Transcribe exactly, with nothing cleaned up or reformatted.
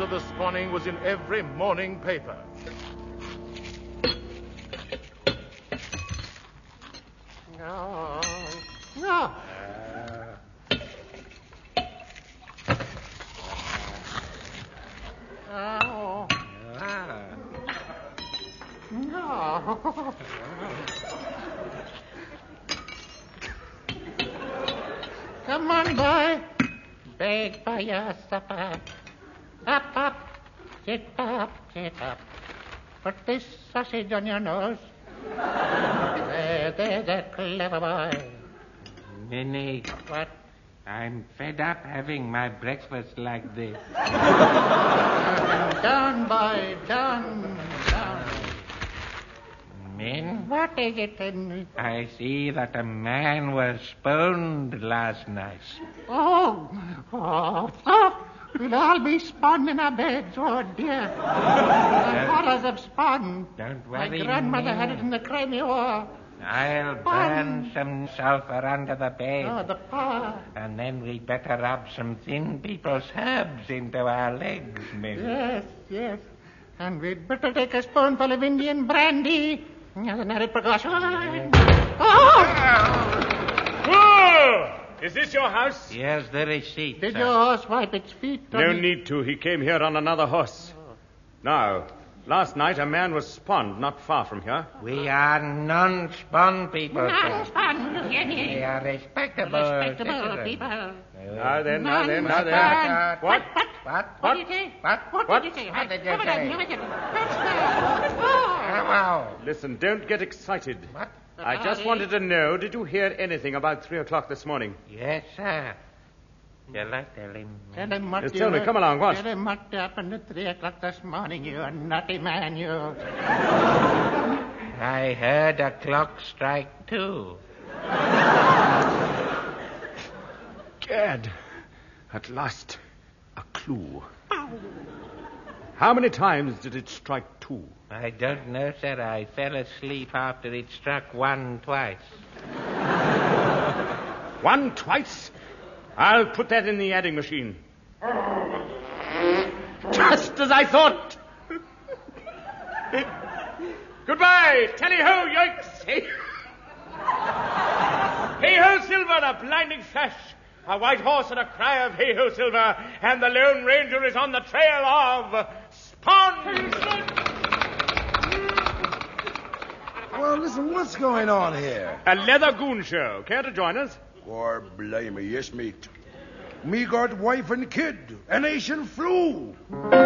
of the spawning was in every morning paper. No. No. Oh. No. Come on, boy. Beg for your supper. Up, up. Sit up, sit up. Put this sausage on your nose. There, there's a clever boy. Minnie. What? I'm fed up having my breakfast like this. Down, boy, down, down. Min? What is it, Henry? I see that a man was sponed last night. Oh, oh, oh. We'll all be spun in our beds, oh dear. The horrors of spun. Don't My worry, grandmother Min. had it in the Crimea War. I'll burn some sulphur under the bed. Oh, the power. And then we'd better rub some thin people's herbs into our legs, Min. Yes, yes. And we'd better take a spoonful of Indian brandy as an added precaution. Oh! Whoa! Is this your house? Here's the receipt, Did sir. your horse wipe its feet? No need to. He came here on another horse. Now, last night a man was spawned not far from here. We are non-spawn people, sir. Non-spun, you hear? We are respectable, Respectable citizens. people. Now then, now then, now then. Non-spun. What? What? What? What did you say? What? What, What? did you say? What did you What say? What did you say? Oh. Wow. Listen, don't get excited. What? I just wanted to know, did you hear anything about three o'clock this morning? Yes, sir. Shall I tell him? Tell him what Yes, you... tell me, come along, what? Tell him what happened at three o'clock this morning, you naughty man, you. I heard a clock strike two. Gad, at last, a clue. How many times did it strike two? I don't know, sir. I fell asleep after it struck one twice. One twice? I'll put that in the adding machine. Just as I thought. Goodbye. Tally-ho, yoicks. Hey. Hey-ho, Silver, a blinding flash. A white horse and a cry of hey-ho, Silver. And the Lone Ranger is on the trail of Spawn. Well, listen, what's going on here? A leather goon show. Care to join us? Or blame me, yes, mate. Me got wife and kid, a nation flew.